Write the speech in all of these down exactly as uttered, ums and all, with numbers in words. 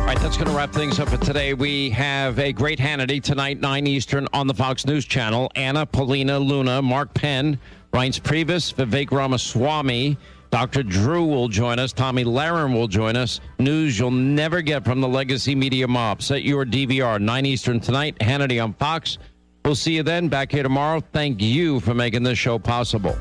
All right, that's going to wrap things up for today. We have a great Hannity tonight, nine Eastern, on the Fox News Channel. Anna, Paulina, Luna, Mark Penn, Reince Priebus, Vivek Ramaswamy, Doctor Drew will join us. Tommy Lahren will join us. News you'll never get from the legacy media mob. Set your D V R, nine Eastern tonight, Hannity on Fox. We'll see you then. Back here tomorrow. Thank you for making this show possible.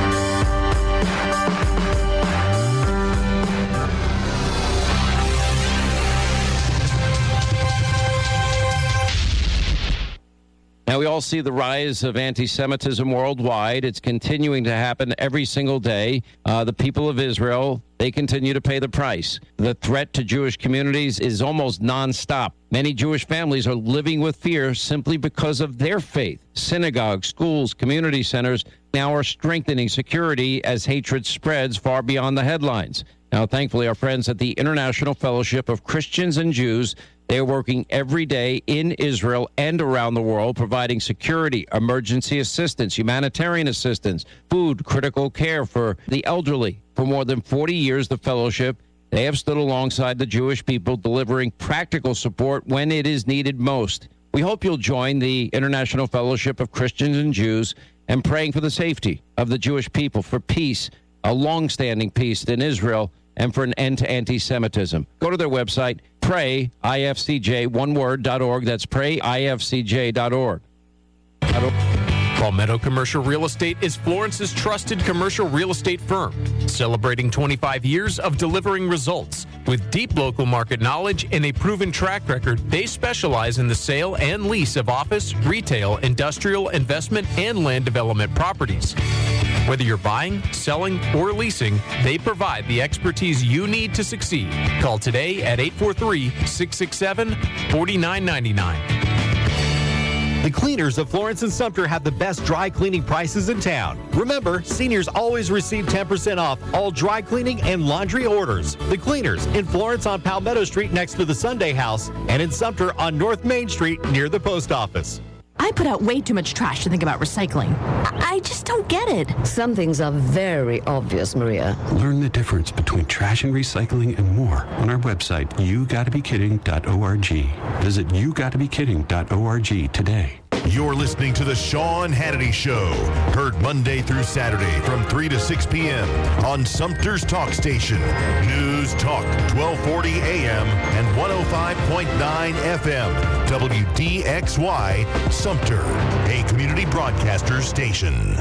Now, we all see the rise of anti-Semitism worldwide. It's continuing to happen every single day. Uh, the people of Israel, they continue to pay the price. The threat to Jewish communities is almost nonstop. Many Jewish families are living with fear simply because of their faith. Synagogues, schools, community centers now are strengthening security as hatred spreads far beyond the headlines. Now, thankfully, our friends at the International Fellowship of Christians and Jews, they're working every day in Israel and around the world, providing security, emergency assistance, humanitarian assistance, food, critical care for the elderly. For more than forty years, the fellowship, they have stood alongside the Jewish people, delivering practical support when it is needed most. We hope you'll join the International Fellowship of Christians and Jews and praying for the safety of the Jewish people, for peace, a long-standing peace in Israel, and for an end to anti-Semitism. Go to their website, pray I F C J, one word, dot org. That's pray I F C J dot org. Palmetto Commercial Real Estate is Florence's trusted commercial real estate firm, celebrating twenty-five years of delivering results. With deep local market knowledge and a proven track record, they specialize in the sale and lease of office, retail, industrial, investment, and land development properties. Whether you're buying, selling, or leasing, they provide the expertise you need to succeed. Call today at eight four three, six six seven, four nine nine nine. The cleaners of Florence and Sumter have the best dry cleaning prices in town. Remember, seniors always receive ten percent off all dry cleaning and laundry orders. The cleaners in Florence on Palmetto Street next to the Sunday House, and in Sumter on North Main Street near the post office. I put out way too much trash to think about recycling. I just don't get it. Some things are very obvious, Maria. Learn the difference between trash and recycling and more on our website, you gotta be kidding dot org. Visit you gotta be kidding dot org today. You're listening to The Sean Hannity Show, heard Monday through Saturday from three to six p.m. on Sumter's Talk Station, News Talk, twelve forty a.m. and one oh five point nine F M, W D X Y, Sumter, a community broadcaster station.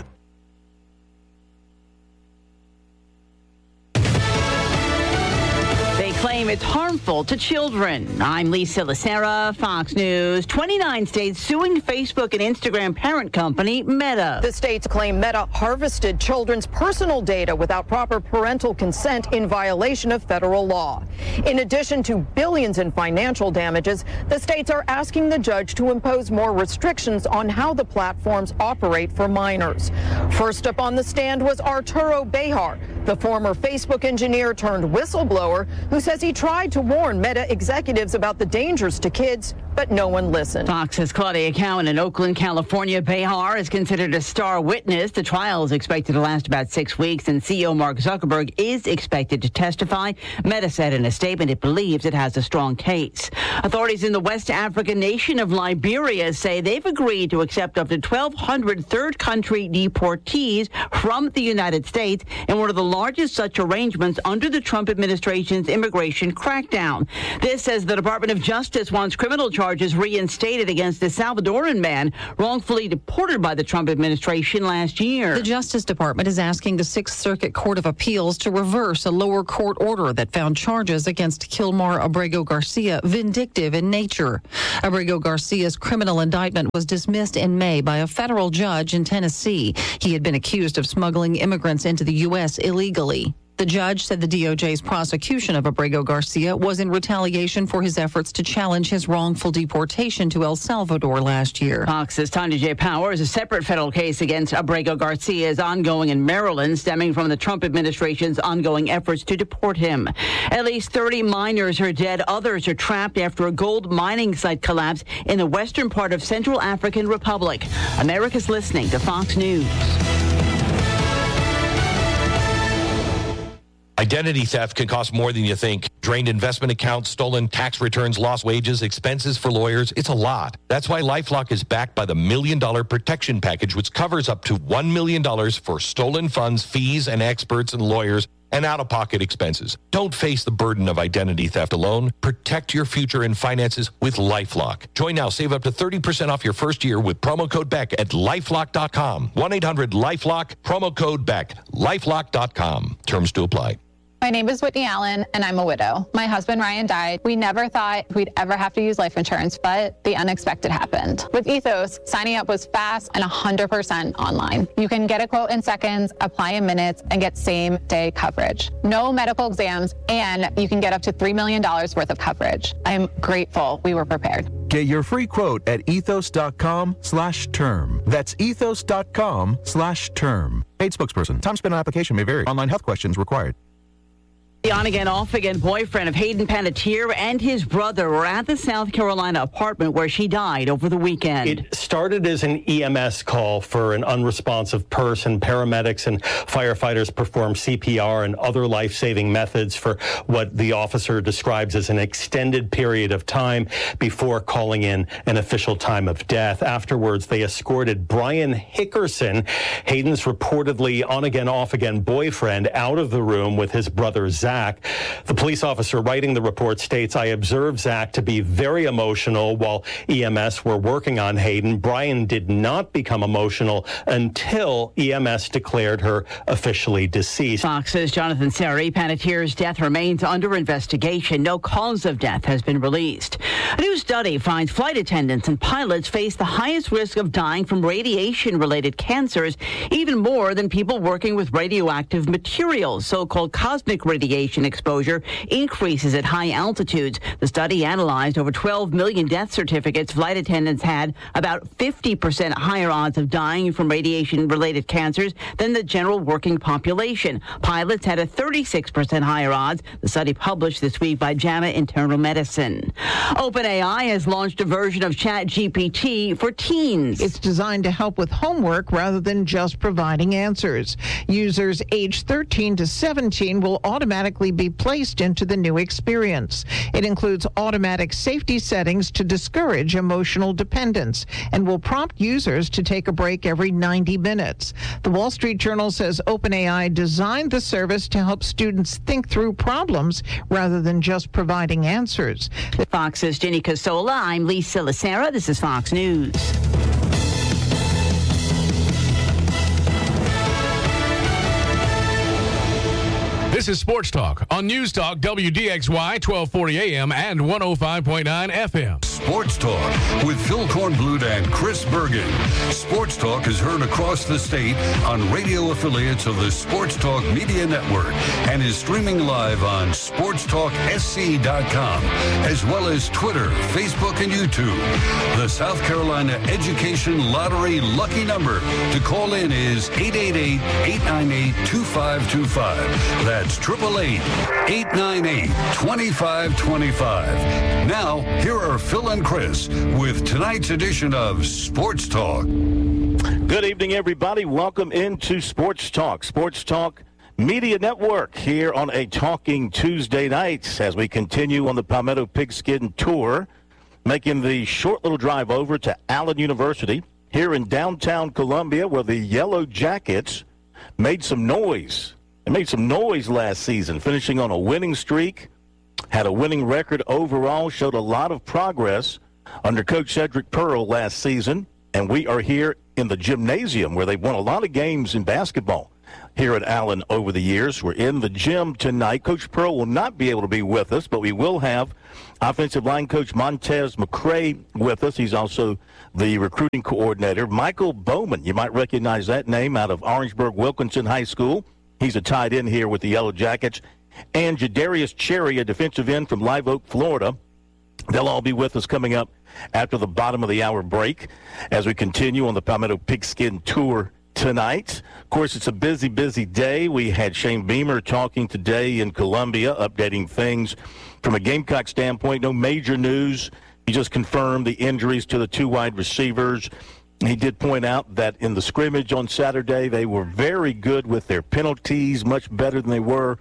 Claim it's harmful to children. I'm Lisa Lacera, Fox News. twenty-nine states suing Facebook and Instagram parent company Meta. The states claim Meta harvested children's personal data without proper parental consent in violation of federal law. In addition to billions in financial damages, the states are asking the judge to impose more restrictions on how the platforms operate for minors. First up on the stand was Arturo Bejar, the former Facebook engineer turned whistleblower who says he tried to warn Meta executives about the dangers to kids, but no one listened. Fox's Claudia Cowan in Oakland, California. Bejar is considered a star witness. The trial is expected to last about six weeks, and C E O Mark Zuckerberg is expected to testify. Meta said in a statement it believes it has a strong case. Authorities in the West African nation of Liberia say they've agreed to accept up to twelve hundred third country deportees from the United States in one of the largest such arrangements under the Trump administration's immigration crackdown. This as the Department of Justice wants criminal charges reinstated against a Salvadoran man wrongfully deported by the Trump administration last year. The Justice Department is asking the Sixth Circuit Court of Appeals to reverse a lower court order that found charges against Kilmar Abrego Garcia vindictive in nature. Abrego Garcia's criminal indictment was dismissed in May by a federal judge in Tennessee. He had been accused of smuggling immigrants into the U S illegally. The judge said the D O J's prosecution of Abrego Garcia was in retaliation for his efforts to challenge his wrongful deportation to El Salvador last year. Fox's Tanya J. Powers, a separate federal case against Abrego Garcia is ongoing in Maryland, stemming from the Trump administration's ongoing efforts to deport him. At least thirty miners are dead. Others are trapped after a gold mining site collapse in the western part of Central African Republic. America's listening to Fox News. Identity theft can cost more than you think. Drained investment accounts, stolen tax returns, lost wages, expenses for lawyers. It's a lot. That's why LifeLock is backed by the Million Dollar Protection Package, which covers up to one million dollars for stolen funds, fees, and experts and lawyers, and out-of-pocket expenses. Don't face the burden of identity theft alone. Protect your future and finances with LifeLock. Join now. Save up to thirty percent off your first year with promo code Beck at lifelock dot com. one eight hundred lifelock, promo code Beck, lifelock dot com. Terms to apply. My name is Whitney Allen, and I'm a widow. My husband, Ryan, died. We never thought we'd ever have to use life insurance, but the unexpected happened. With Ethos, signing up was fast and one hundred percent online. You can get a quote in seconds, apply in minutes, and get same-day coverage. No medical exams, and you can get up to three million dollars worth of coverage. I'm grateful we were prepared. Get your free quote at ethos.com slash term. That's ethos.com slash term. Paid spokesperson. Time spent on application may vary. Online health questions required. The on-again, off-again boyfriend of Hayden Panettiere and his brother were at the South Carolina apartment where she died over the weekend. It started as an E M S call for an unresponsive person. Paramedics and firefighters performed C P R and other life-saving methods for what the officer describes as an extended period of time before calling in an official time of death. Afterwards, they escorted Brian Hickerson, Hayden's reportedly on-again, off-again boyfriend, out of the room with his brother, Zach. The police officer writing the report states, I observed Zach to be very emotional while E M S were working on Hayden. Brian did not become emotional until E M S declared her officially deceased. Fox's Jonathan Seri, Panettiere's death remains under investigation. No cause of death has been released. A new study finds flight attendants and pilots face the highest risk of dying from radiation-related cancers, even more than people working with radioactive materials. So-called cosmic radiation exposure increases at high altitudes. The study analyzed over twelve million death certificates. Flight attendants had about fifty percent higher odds of dying from radiation-related cancers than the general working population. Pilots had a thirty-six percent higher odds. The study published this week by JAMA Internal Medicine. OpenAI has launched a version of ChatGPT for teens. It's designed to help with homework rather than just providing answers. Users aged thirteen to seventeen will automatically be placed into the new experience. It includes automatic safety settings to discourage emotional dependence and will prompt users to take a break every ninety minutes. The Wall Street Journal says OpenAI designed the service to help students think through problems rather than just providing answers. Fox's Jenny Casola. I'm Lisa Lacera. This is Fox News. This is Sports Talk on News Talk W D X Y twelve forty A M and one oh five point nine F M. Sports Talk with Phil Kornblut and Chris Bergen. Sports Talk is heard across the state on radio affiliates of the Sports Talk Media Network and is streaming live on sports talk s c dot com, as well as Twitter, Facebook, and YouTube. The South Carolina Education Lottery lucky number to call in is eight eight eight, eight nine eight, two five two five. That's eight eight eight, eight nine eight, two five two five. Now, here are Phil and Chris with tonight's edition of Sports Talk. Good evening, everybody. Welcome into Sports Talk. Sports Talk Media Network here on a Talking Tuesday night as we continue on the Palmetto Pigskin Tour, making the short little drive over to Allen University here in downtown Columbia, where the Yellow Jackets made some noise. They made some noise last season, finishing on a winning streak, had a winning record overall, showed a lot of progress under Coach Cedric Pearl last season, and we are here in the gymnasium where they've won a lot of games in basketball here at Allen over the years. We're in the gym tonight. Coach Pearl will not be able to be with us, but we will have offensive line coach Montez McCray with us. He's also the recruiting coordinator. Michael Bowman, you might recognize that name out of Orangeburg Wilkinson High School. He's a tight end here with the Yellow Jackets. And Jadarius Cherry, a defensive end from Live Oak, Florida. They'll all be with us coming up after the bottom of the hour break as we continue on the Palmetto Pigskin Tour tonight. Of course, it's a busy, busy day. We had Shane Beamer talking today in Columbia, updating things from a Gamecock standpoint. No major news. He just confirmed the injuries to the two wide receivers. He did point out that in the scrimmage on Saturday, they were very good with their penalties, much better than they were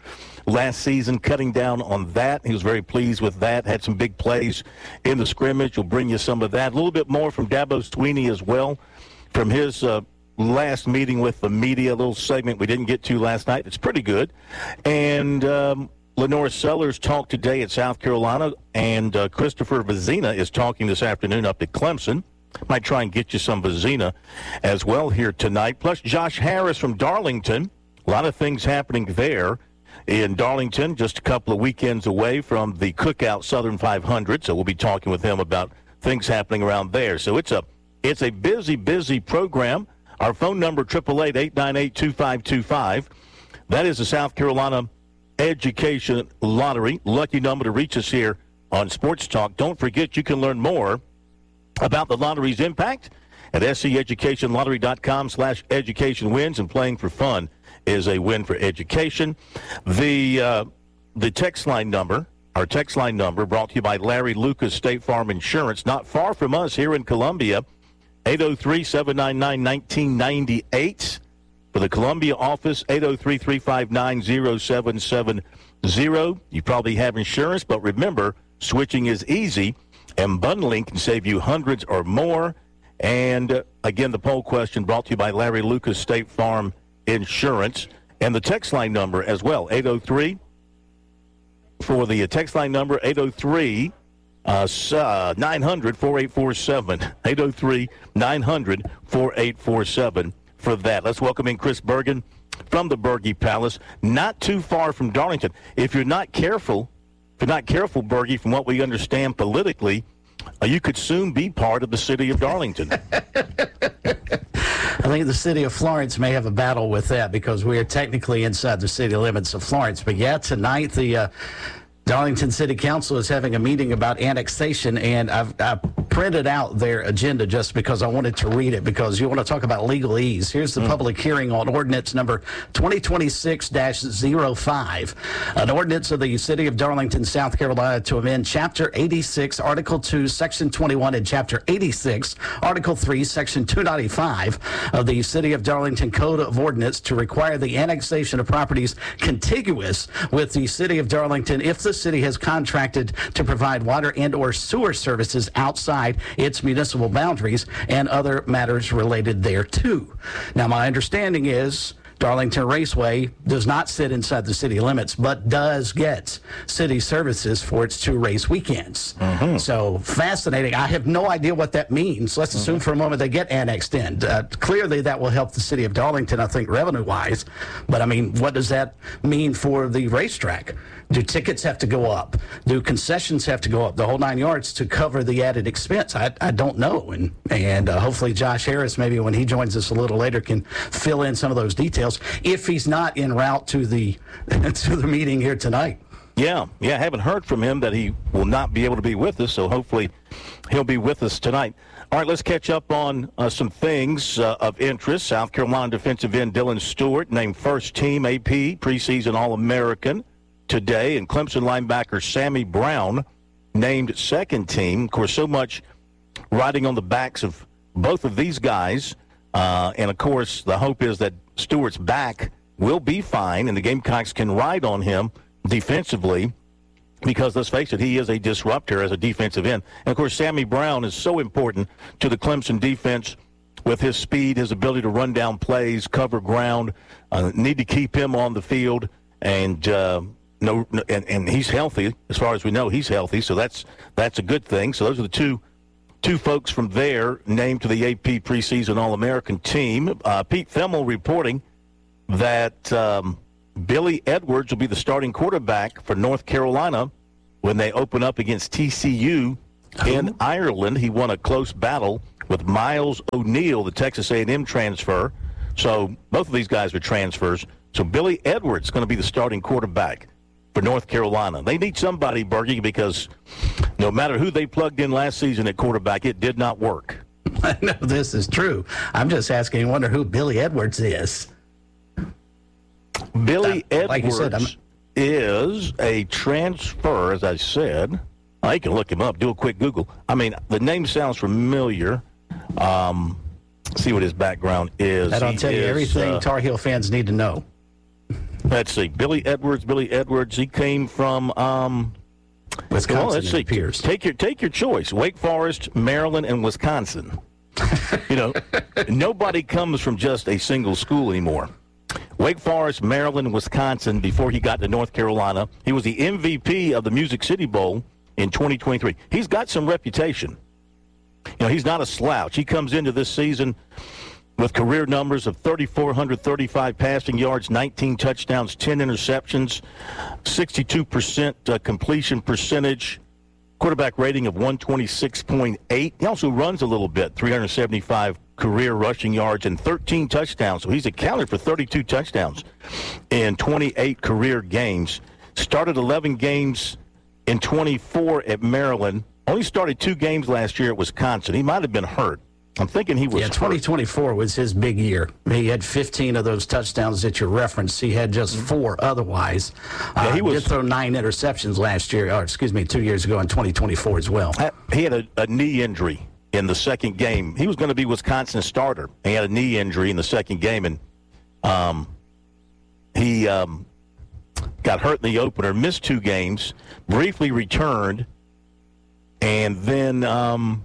last season, cutting down on that. He was very pleased with that, had some big plays in the scrimmage. We'll bring you some of that. A little bit more from Dabo Swinney as well, from his uh, last meeting with the media, a little segment we didn't get to last night. It's pretty good. And um, Lenore Sellers talked today at South Carolina, and uh, Christopher Vezina is talking this afternoon up at Clemson. Might try and get you some Vezina as well here tonight. Plus, Josh Harris from Darlington. A lot of things happening there in Darlington, just a couple of weekends away from the Cookout Southern five hundred. So we'll be talking with him about things happening around there. So it's a it's a busy, busy program. Our phone number, eight eight eight, eight nine eight, two five two five. That is the South Carolina Education Lottery. Lucky number to reach us here on Sports Talk. Don't forget, you can learn more about the lottery's impact at seeducationlottery.com slash education wins, and playing for fun is a win for education. The uh, the text line number, our text line number, brought to you by Larry Lucas State Farm Insurance, not far from us here in Columbia, eight oh three, seven nine nine, one nine nine eight. For the Columbia office, eight oh three, three five nine, oh seven seven oh. You probably have insurance, but remember, switching is easy, and bundling can save you hundreds or more. And, uh, again, the poll question brought to you by Larry Lucas State Farm Insurance. And the text line number as well, eight oh three, for the text line number, eight oh three, nine hundred, four eight four seven, eight oh three, nine hundred, four eight four seven for that. Let's welcome in Chris Bergen from the Berge Palace, not too far from Darlington. If you're not careful, if you're not careful, Berge, from what we understand politically, uh, you could soon be part of the city of Darlington. I think the city of Florence may have a battle with that because we are technically inside the city limits of Florence. But yeah, tonight the uh, Darlington City Council is having a meeting about annexation, and I've, I've printed out their agenda just because I wanted to read it, because you want to talk about legalese. Here's the mm. public hearing on ordinance number twenty twenty-six dash oh five, an ordinance of the City of Darlington, South Carolina, to amend Chapter eighty-six, Article two, Section twenty-one, and Chapter eighty-six, Article three, Section two ninety-five of the City of Darlington Code of Ordinance to require the annexation of properties contiguous with the City of Darlington if the city has contracted to provide water and or sewer services outside its municipal boundaries and other matters related thereto. Now, my understanding is Darlington Raceway does not sit inside the city limits, but does get city services for its two race weekends. Mm-hmm. So fascinating. I have no idea what that means. Let's assume mm-hmm. for a moment they get annexed in. Uh, clearly, that will help the city of Darlington, I think, revenue-wise. But, I mean, what does that mean for the racetrack? Do tickets have to go up? Do concessions have to go up? The whole nine yards to cover the added expense? I, I don't know. And, and uh, hopefully Josh Harris, maybe when he joins us a little later, can fill in some of those details if he's not en route to the to the meeting here tonight. Yeah, yeah, I haven't heard from him that he will not be able to be with us, so hopefully he'll be with us tonight. All right, let's catch up on uh, some things uh, of interest. South Carolina defensive end Dylan Stewart named first team A P preseason All-American today, and Clemson linebacker Sammy Brown named second team. Of course, so much riding on the backs of both of these guys, uh, and of course the hope is that Stewart's back will be fine and the Gamecocks can ride on him defensively, because let's face it, he is a disruptor as a defensive end. And of course, Sammy Brown is so important to the Clemson defense with his speed, his ability to run down plays, cover ground. Uh, need to keep him on the field, and uh, no, and, and he's healthy as far as we know. He's healthy, so that's that's a good thing. So those are the two two folks from there named to the A P preseason All-American team. Uh, Pete Thelmel reporting that um, Billy Edwards will be the starting quarterback for North Carolina when they open up against T C U in Ireland. He won a close battle with Miles O'Neill, the Texas A and M transfer. So both of these guys are transfers. So Billy Edwards is going to be the starting quarterback for North Carolina. They need somebody, Berge, because no matter who they plugged in last season at quarterback, it did not work. I know this is true. I'm just asking, I wonder who Billy Edwards is. Billy uh, Edwards like you said, is a transfer, as I said. I can look him up. Do a quick Google. I mean, the name sounds familiar. Um, see what his background is. That'll he tell is, you everything uh, Tar Heel fans need to know. Let's see. Billy Edwards. Billy Edwards. He came from um, Wisconsin. Well, let's see. Appears. Take your take your choice. Wake Forest, Maryland, and Wisconsin. You know, nobody comes from just a single school anymore. Wake Forest, Maryland, Wisconsin. Before he got to North Carolina, he was the M V P of the Music City Bowl in twenty twenty-three. He's got some reputation. You know, he's not a slouch. He comes into this season with career numbers of three thousand four hundred thirty-five passing yards, nineteen touchdowns, ten interceptions, sixty-two percent uh, completion percentage, quarterback rating of one twenty-six point eight. He also runs a little bit, three hundred seventy-five career rushing yards and thirteen touchdowns. So he's accounted for thirty-two touchdowns in twenty-eight career games. Started eleven games in twenty-four at Maryland. Only started two games last year at Wisconsin. He might have been hurt. I'm thinking he was Yeah, twenty twenty-four hurt. was his big year. He had fifteen of those touchdowns that you referenced. He had just four otherwise. Yeah, he uh, was, did throw nine interceptions last year, or excuse me, two years ago in twenty twenty-four as well. He had a, a knee injury in the second game. He was going to be Wisconsin's starter. He had a knee injury in the second game, and um, he um, got hurt in the opener, missed two games, briefly returned, and then um,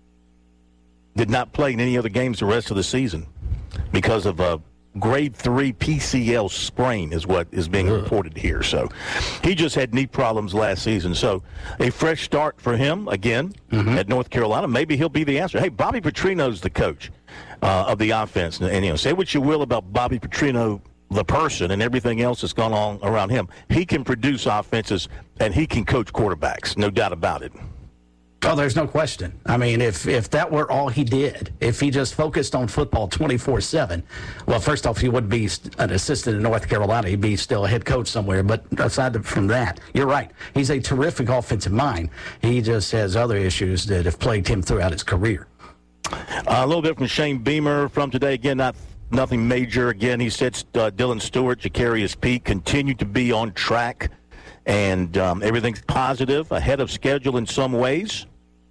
did not play in any other games the rest of the season because of a grade three P C L sprain is what is being Ugh. reported here. So he just had knee problems last season. So a fresh start for him again mm-hmm. at North Carolina. Maybe he'll be the answer. Hey, Bobby Petrino's the coach uh, of the offense. And, you know, say what you will about Bobby Petrino, the person, and everything else that's gone on around him. He can produce offenses, and he can coach quarterbacks, no doubt about it. Oh, there's no question. I mean, if if that were all he did, if he just focused on football twenty-four seven, well, first off, he wouldn't be an assistant in North Carolina. He'd be still a head coach somewhere. But aside from that, you're right. He's a terrific offensive mind. He just has other issues that have plagued him throughout his career. Uh, a little bit from Shane Beamer from today. Again, not nothing major. Again, he said uh, Dylan Stewart, Jacarius Peak, continued to be on track, and um, everything's positive, ahead of schedule in some ways.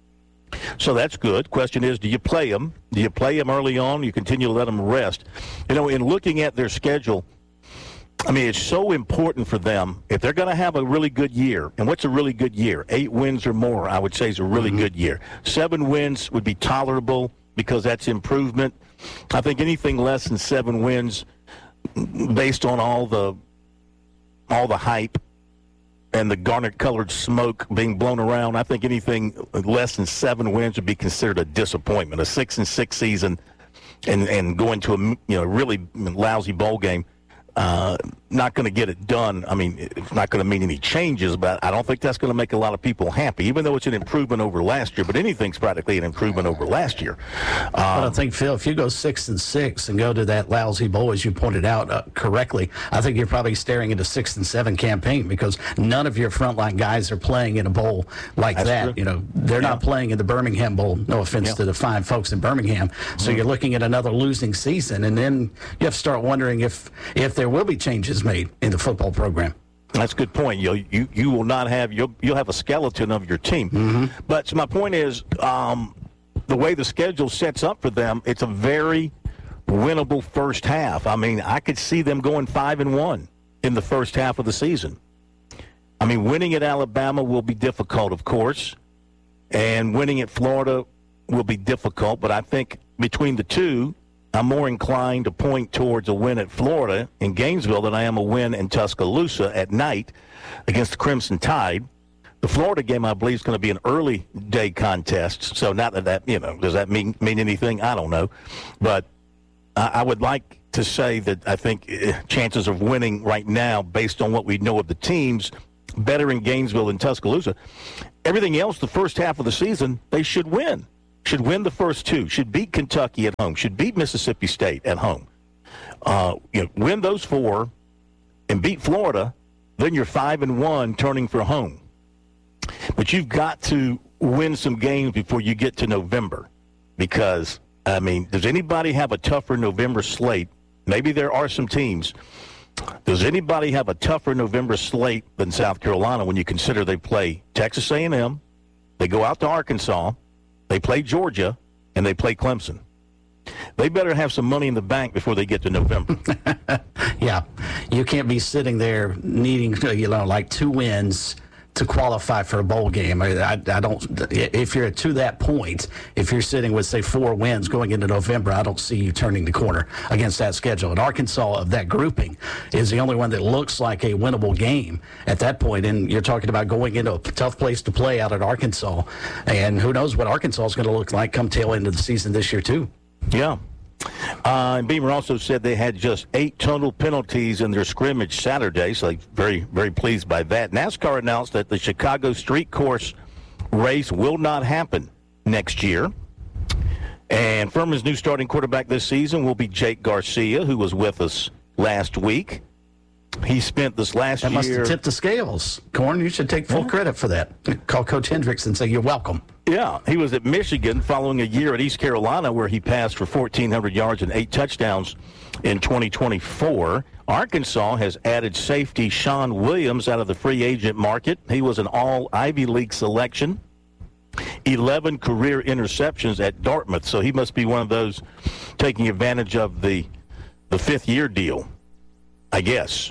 So that's good. Question is, do you play them? Do you play them early on? You continue to let them rest? You know, in looking at their schedule, I mean, it's so important for them. If they're going to have a really good year, and what's a really good year? Eight wins or more, I would say, is a really mm-hmm. good year. Seven wins would be tolerable because that's improvement. I think anything less than seven wins, based on all the all the hype and the garnet-colored smoke being blown around, I think anything less than seven wins would be considered a disappointment. A six and six season, and and going to a you know really lousy bowl game, uh, not going to get it done. I mean, it's not going to mean any changes, but I don't think that's going to make a lot of people happy, even though it's an improvement over last year. But anything's practically an improvement over last year. Um, but I think, Phil, if you go six and six and go to that lousy bowl, as you pointed out uh, correctly, I think you're probably staring at a six and seven campaign because none of your frontline guys are playing in a bowl like That's that. True. You know, they're yeah. not playing in the Birmingham Bowl. No offense yeah. to the fine folks in Birmingham. So mm-hmm. you're looking at another losing season, and then you have to start wondering if if there will be changes made in the football program. That's a good point. You you you will not have you'll you'll have a skeleton of your team. Mm-hmm. But so my point is, um, the way the schedule sets up for them, it's a very winnable first half. I mean, I could see them going five and one in the first half of the season. I mean, winning at Alabama will be difficult, of course, and winning at Florida will be difficult. But I think between the two, I'm more inclined to point towards a win at Florida in Gainesville than I am a win in Tuscaloosa at night against the Crimson Tide. The Florida game, I believe, is going to be an early day contest. So not that that, you know, does that mean mean anything? I don't know. But uh, I would like to say that I think uh, chances of winning right now, based on what we know of the teams, better in Gainesville than Tuscaloosa. Everything else, the first half of the season, they should win. Should win the first two, should beat Kentucky at home, should beat Mississippi State at home. Uh, you know, win those four and beat Florida, then you're five and one turning for home. But you've got to win some games before you get to November because, I mean, does anybody have a tougher November slate? Maybe there are some teams. Does anybody have a tougher November slate than South Carolina when you consider they play Texas A and M, they go out to Arkansas, they play Georgia, and they play Clemson. they better have some money in the bank before they get to November. Yeah, you can't be sitting there needing, you know, like two wins to qualify for a bowl game. I, I, I don't. If you're to that point, if you're sitting with say four wins going into November, I don't see you turning the corner against that schedule. And Arkansas, of that grouping, is the only one that looks like a winnable game at that point. And you're talking about going into a tough place to play out at Arkansas, and who knows what Arkansas is going to look like come tail end of the season this year too. Yeah. Uh, and Beamer also said they had just eight total penalties in their scrimmage Saturday, so they're very, very pleased by that. NASCAR announced that the Chicago Street Course race will not happen next year. And Furman's new starting quarterback this season will be Jake Garcia, who was with us last week. He spent this last that year... That must have tipped the scales. Corn, you should take full yeah. credit for that. Call Coach Hendricks and say you're welcome. Yeah, he was at Michigan following a year at East Carolina where he passed for fourteen hundred yards and eight touchdowns in twenty twenty-four. Arkansas has added safety Sean Williams out of the free agent market. He was an all-Ivy League selection. eleven career interceptions at Dartmouth, so he must be one of those taking advantage of the the fifth-year deal, I guess.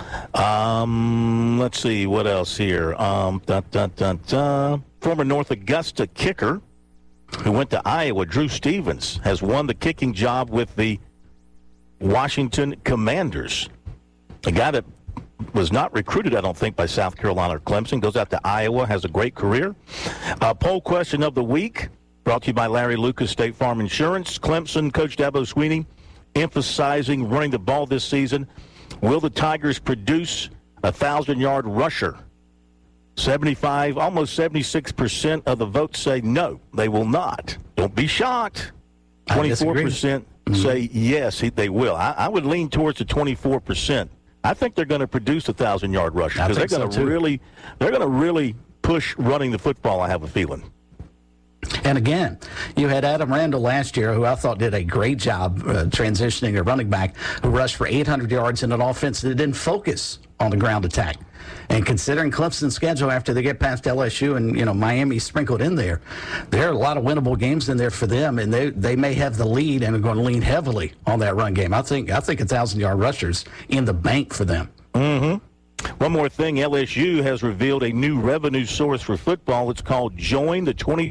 Um, let's see, what else here? Um, dun, dun, dun, dun. Former North Augusta kicker who went to Iowa, Drew Stevens, has won the kicking job with the Washington Commanders. A guy that was not recruited, I don't think, by South Carolina or Clemson, goes out to Iowa, has a great career. Uh, poll question of the week, brought to you by Larry Lucas, State Farm Insurance. Clemson, Coach Dabo Swinney, emphasizing running the ball this season. Will the Tigers produce a thousand-yard rusher? seventy-five, almost seventy-six percent of the votes say no, they will not. Don't be shocked. twenty-four percent mm-hmm. say yes, they will. I, I would lean towards the twenty-four percent. I think they're going to produce a thousand-yard rusher because they're going to so really, they're going to really push running the football. I have a feeling. And again, you had Adam Randall last year, who I thought did a great job uh, transitioning a running back who rushed for eight hundred yards in an offense that didn't focus on the ground attack. And considering Clemson's schedule after they get past L S U and, you know, Miami sprinkled in there, there are a lot of winnable games in there for them, and they they may have the lead and are going to lean heavily on that run game. I think I think a thousand-yard rushers in the bank for them. Mm-hmm. One more thing, L S U has revealed a new revenue source for football. It's called Join the twenty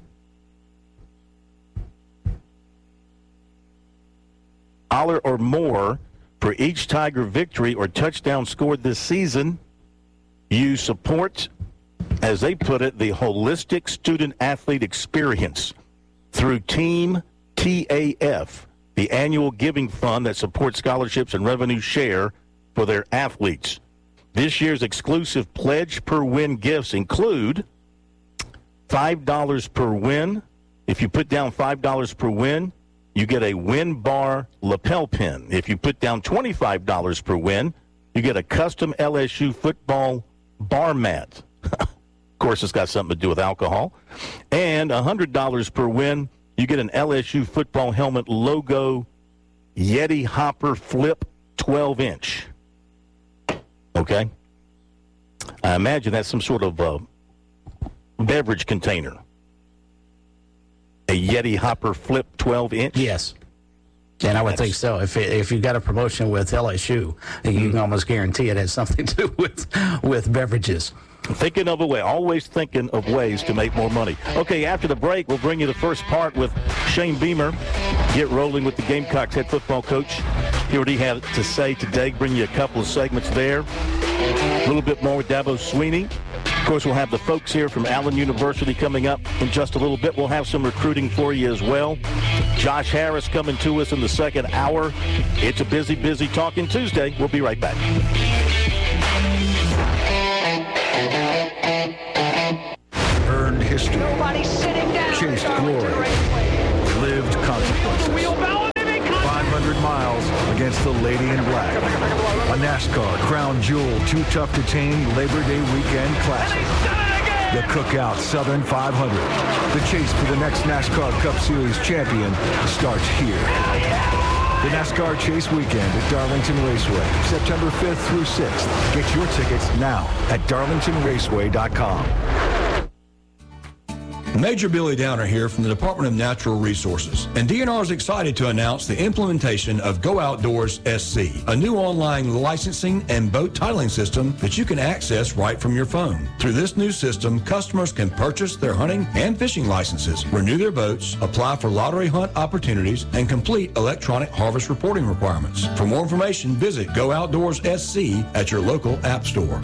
dollars or more for each Tiger victory or touchdown scored this season. You support, as they put it, the holistic student-athlete experience through Team T A F, the annual giving fund that supports scholarships and revenue share for their athletes. This year's exclusive pledge per win gifts include five dollars per win. If you put down five dollars per win, you get a Win Bar lapel pin. If you put down twenty-five dollars per win, you get a custom L S U football bar mat. Of course, it's got something to do with alcohol. And one hundred dollars per win, you get an L S U football helmet logo Yeti Hopper Flip twelve inch. Okay? I imagine that's some sort of uh, beverage container. A Yeti Hopper Flip twelve inch? Yes. And I would That's, think so. If it, if you got a promotion with L S U, you mm-hmm. can almost guarantee it has something to do with, with beverages. Thinking of a way, always thinking of ways to make more money. Okay, after the break, we'll bring you the first part with Shane Beamer. Get rolling with the Gamecocks head football coach. Hear what he had to say today. Bring you a couple of segments there. A little bit more with Dabo Swinney. Of course, we'll have the folks here from Allen University coming up in just a little bit. We'll have some recruiting for you as well. Josh Harris coming to us in the second hour. It's a busy, busy Talking Tuesday. We'll be right back. Earned history. Nobody's sitting down. Chased glory. Lived consequences. five hundred miles against the Lady in Black. A NASCAR Crown Jewel Too Tough to Tame Labor Day Weekend Classic. The Cookout Southern five hundred. The chase for the next NASCAR Cup Series champion starts here. The NASCAR Chase Weekend at Darlington Raceway, September fifth through sixth. Get your tickets now at darlington raceway dot com. Major Billy Downer here from the Department of Natural Resources, and D N R is excited to announce the implementation of Go Outdoors S C, a new online licensing and boat titling system that you can access right from your phone. Through this new system, customers can purchase their hunting and fishing licenses, renew their boats, apply for lottery hunt opportunities, and complete electronic harvest reporting requirements. For more information, visit Go Outdoors S C at your local app store.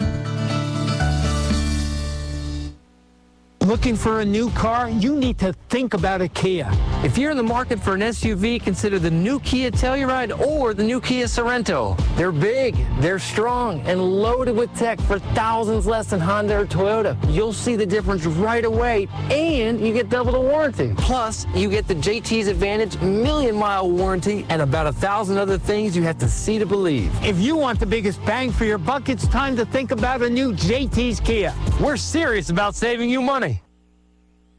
Looking for a new car? You need to think about a Kia. If you're in the market for an S U V, consider the new Kia Telluride or the new Kia Sorento. They're big, they're strong, and loaded with tech for thousands less than Honda or Toyota. You'll see the difference right away, and you get double the warranty. Plus, you get the J T's Advantage million mile warranty and about a thousand other things you have to see to believe. If you want the biggest bang for your buck, it's time to think about a new J T's Kia. We're serious about saving you money.